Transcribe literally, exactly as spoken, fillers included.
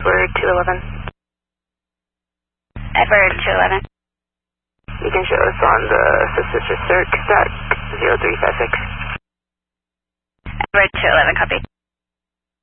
Edward two eleven. Edward two eleven. You can show us on the suspicious circ, stack zero three five six. Edward two eleven, copy.